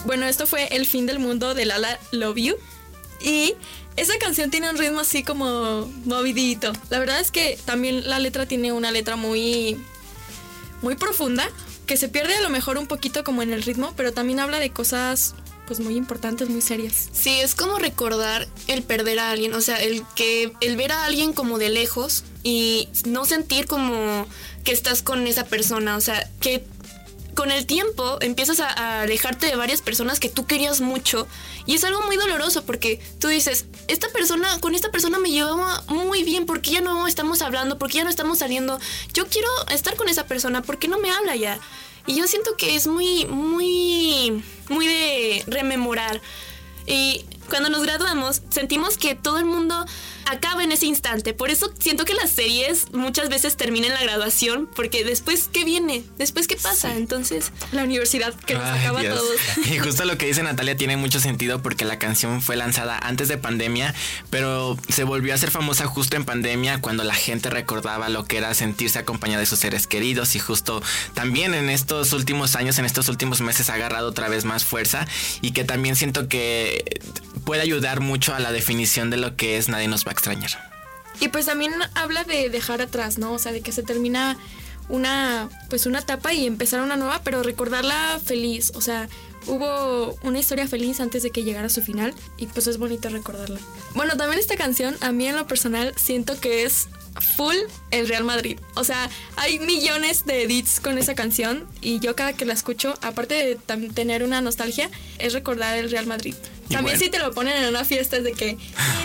Bueno, esto fue El fin del mundo de Lala Love You. Y esa canción tiene un ritmo así como movidito. La verdad es que también la letra tiene una letra muy, muy profunda, que se pierde a lo mejor un poquito como en el ritmo, pero también habla de cosas pues muy importantes, muy serias. Sí, es como recordar el perder a alguien, o sea, el ver a alguien como de lejos y no sentir como que estás con esa persona, o sea, que con el tiempo empiezas a alejarte de varias personas que tú querías mucho y es algo muy doloroso porque tú dices, con esta persona me llevaba muy bien, ¿por qué ya no estamos hablando? ¿Por qué ya no estamos saliendo? Yo quiero estar con esa persona, ¿por qué no me habla ya? Y yo siento que es muy, muy, muy de rememorar. Y cuando nos graduamos, sentimos que todo el mundo acaba en ese instante. Por eso siento que las series muchas veces terminan la graduación, porque después, ¿qué viene? ¿Después qué pasa? Sí. Entonces, la universidad que nos acaba a todos. Y justo lo que dice Natalia tiene mucho sentido porque la canción fue lanzada antes de pandemia, pero se volvió a hacer famosa justo en pandemia cuando la gente recordaba lo que era sentirse acompañada de sus seres queridos y justo también en estos últimos años, en estos últimos meses ha agarrado otra vez más fuerza y que también siento que puede ayudar mucho a la definición de lo que es Nadie nos va a extrañar. Y pues también habla de dejar atrás, ¿no? O sea, de que se termina una etapa y empezar una nueva, pero recordarla feliz. O sea, hubo una historia feliz antes de que llegara a su final y pues es bonito recordarla. Bueno, también esta canción, a mí en lo personal, siento que es full el Real Madrid. O sea, hay millones de edits con esa canción y yo cada que la escucho, aparte de tener una nostalgia, es recordar el Real Madrid. También si te lo ponen en una fiesta es de que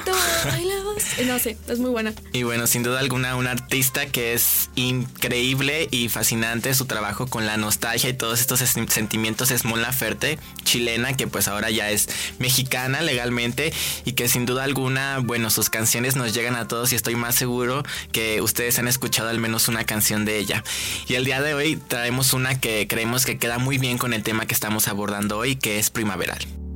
no sé, es muy buena. Y bueno, sin duda alguna una artista que es increíble y fascinante su trabajo con la nostalgia y todos estos sentimientos es Mon Laferte, chilena, que pues ahora ya es mexicana legalmente y que sin duda alguna, bueno, sus canciones nos llegan a todos y estoy más seguro que ustedes han escuchado al menos una canción de ella. Y el día de hoy traemos una que creemos que queda muy bien con el tema que estamos abordando hoy, que es Primaveral.